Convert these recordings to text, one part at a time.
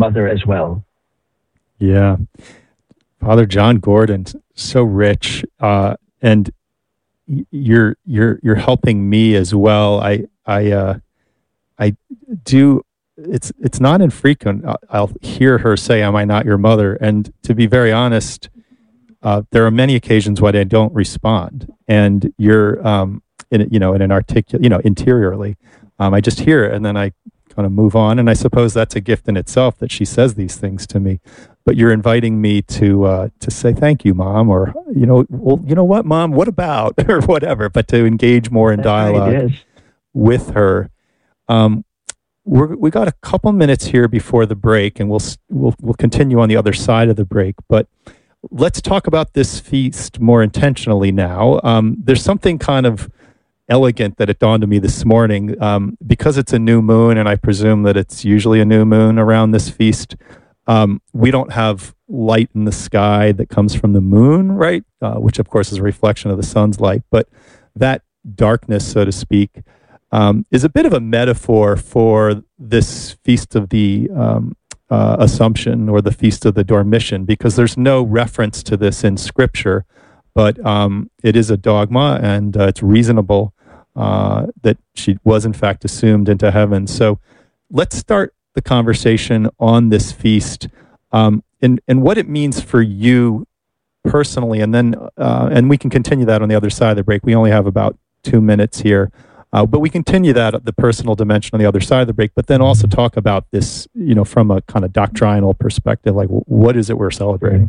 mother as well. Yeah. Father John Gordon, so rich. And you're helping me as well. I do. It's not infrequent. I'll hear her say, "Am I not your mother?" And to be very honest, there are many occasions when I don't respond. And you're, in an articulate, interiorly, I just hear it, and then I kind of move on. And I suppose that's a gift in itself that she says these things to me. But you're inviting me to say thank you, Mom, or well, you know what, Mom, what about, or whatever. But to engage more in dialogue with her. We got a couple minutes here before the break, and we'll continue on the other side of the break. But let's talk about this feast more intentionally now. There's something kind of elegant that it dawned on me this morning, because it's a new moon, and I presume that it's usually a new moon around this feast. We don't have light in the sky that comes from the moon, right? Which, of course, is a reflection of the sun's light. But that darkness, so to speak, is a bit of a metaphor for this Feast of the Assumption, or the Feast of the Dormition, because there's no reference to this in Scripture, but it is a dogma, and it's reasonable that she was in fact assumed into heaven. So let's start the conversation on this feast, and what it means for you personally, and then and we can continue that on the other side of the break. We only have about 2 minutes here. But we continue that at the personal dimension on the other side of the break, but then also talk about this, from a kind of doctrinal perspective, like what is it we're celebrating?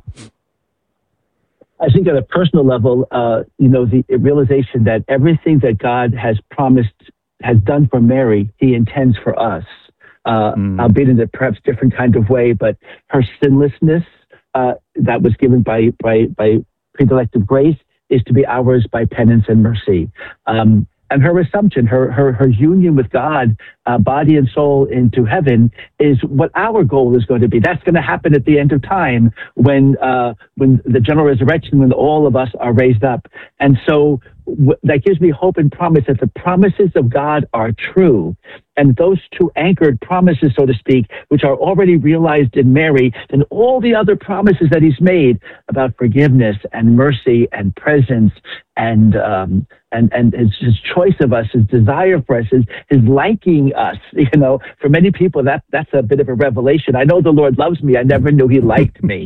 I think at a personal level, the realization that everything that God has promised, has done for Mary, he intends for us, albeit in a perhaps different kind of way, but her sinlessness that was given by predilective grace is to be ours by penance and mercy. And her assumption, her union with God, body and soul into heaven, is what our goal is going to be. That's going to happen at the end of time when the general resurrection, when all of us are raised up. And so that gives me hope and promise that the promises of God are true. And those two anchored promises, so to speak, which are already realized in Mary, then all the other promises that he's made about forgiveness and mercy and presence and his choice of us, his desire for us, his liking us, for many people, that's a bit of a revelation. I know the Lord loves me. I never knew he liked me.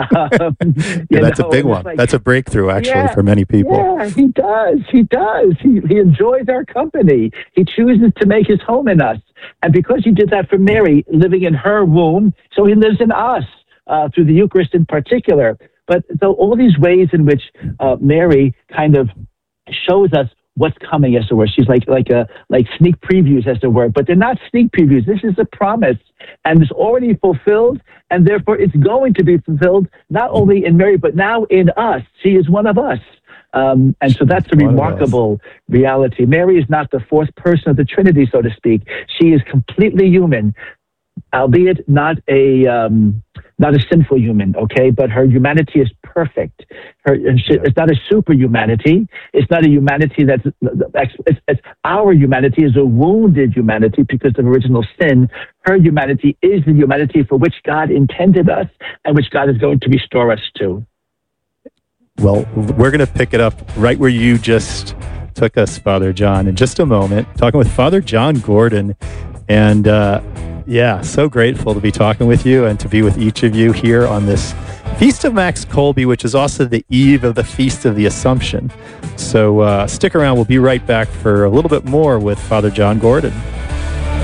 That's a big one. That's a breakthrough, actually, for many people. Yeah, he does. He does. He enjoys our company. He chooses to make his home in us. And because he did that for Mary, living in her womb, so he lives in us through the Eucharist in particular. But so all these ways in which Mary kind of shows us what's coming, as it were. She's like sneak previews, as it were. But they're not sneak previews. This is a promise, and it's already fulfilled, and therefore it's going to be fulfilled not only in Mary, but now in us. She is one of us. And so that's a remarkable reality. Mary is not the fourth person of the Trinity, so to speak. She is completely human, albeit not a sinful human, okay? But her humanity is perfect. It's not a super humanity. It's not a humanity it's our humanity is a wounded humanity because of original sin. Her humanity is the humanity for which God intended us and which God is going to restore us to. Well, we're going to pick it up right where you just took us, Father John, in just a moment, talking with Father John Gordon. And so grateful to be talking with you and to be with each of you here on this Feast of Max Kolbe, which is also the eve of the Feast of the Assumption. So stick around. We'll be right back for a little bit more with Father John Gordon.